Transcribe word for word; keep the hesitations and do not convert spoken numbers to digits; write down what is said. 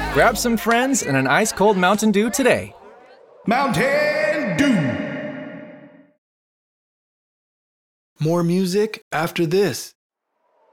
Grab some friends and an ice-cold Mountain Dew today. Mountain Dew! More music after this.